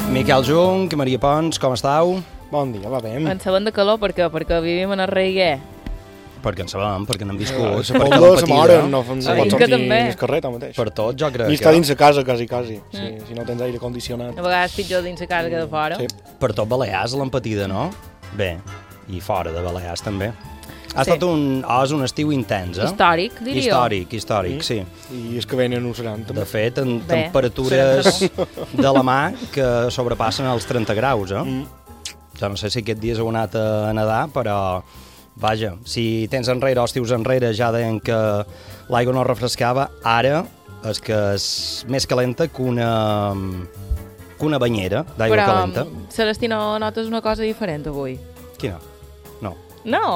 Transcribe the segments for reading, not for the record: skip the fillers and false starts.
Miquel Jung, Maria Pons, com estàu? Bon dia, va bé. En sabem de calor perquè vivim en el Reiguer. Perquè en sabem, perquè n'hem viscut. Se poden, se moren, no pot sortir al carrer, tant mateix. Per tot, jo crec que... I està dins de casa, quasi. Si no tens aire condicionat. A vegades pitjor dins de casa que de fora. Sí. Per tot Balears, l'empatida, no? Bé, i fora de Balears, també. Ha estat un estiu intens, eh? Històric, diria. Històric, sí. I és que venen ho seran, també. De fet, en temperatures de la mà que sobrepassen els 30 graus, eh? Jo no sé si aquest dia heu anat a nedar, però... Vaja, si tens enrere o estius enrere ja deien que l'aigua no refrescava, ara és que és més calenta que una banyera d'aigua calenta. Però, Celestino, notes una cosa diferent avui? Quina? No. No?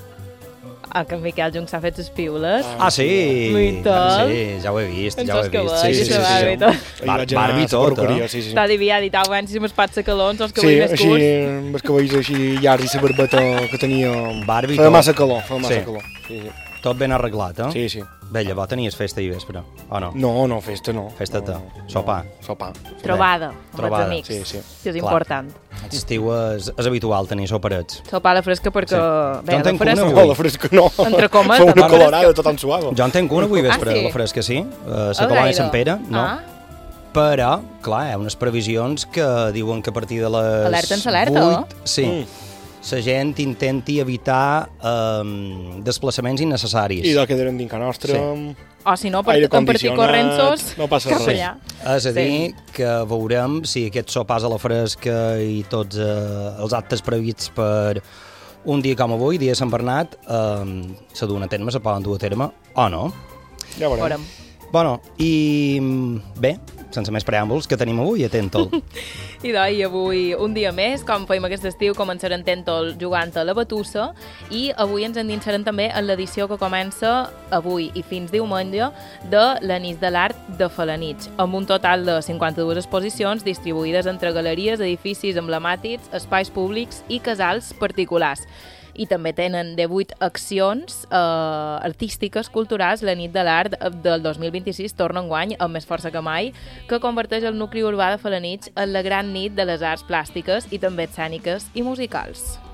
Que en Miquel Jung s'ha fet les piules. Ah, sí? Sí, ja ho he vist, ja ho he vist. Barbi tot, eh? Està diviat i tal, si me'ls pats calons, els cabells més curts. Sí, amb els cabells així llargs i la barbeta que tenia... Barbi tot. Feia massa calor, Sí. Tot ben arreglat, eh? Sí. Bé, llavors tenies festa i vespre, o no? No, festa no. Festa-te, sopar. Trobada, amb els amics. Sí. Que és important. Aquest estiu és habitual tenir soparets. Sopar a la fresca perquè... Jo en tenc una avui. No, a la fresca no. Entre comes, fa una colorada tothom suava. Jo en tenc una avui vespre, a la fresca, sí. La Colònia Sant Pere, no. Però, clar, hi ha unes previsions que diuen que a partir de les 8... Sí. La gent intenti evitar desplaçaments innecessaris. I del que deren dintre nostra... O si no, per partir correnços... No passa res. És a dir, que veurem si aquests sopars a la fresca i tots els actes previts per un dia com avui, dia de Sant Bernat, se duen a terme, se poden dur a terme, o no? Ja veurem. Bueno, i bé, sense més preàmbuls, que tenim avui a Tentol? I avui, un dia més, com fèiem aquest estiu, començarem Tentol jugant a la batussa i avui ens endinsarem també en l'edició que comença avui i fins diumenge de la nit de l'art de Felanitx, amb un total de 52 exposicions distribuïdes entre galeries, edificis emblemàtics, espais públics i casals particulars. I també tenen 18 accions artístiques, culturals. La nit de l'art del 2026 torna enguany amb més força que mai, que converteix el nucli urbà de Felanitx en la gran nit de les arts plàstiques i també escèniques i musicals.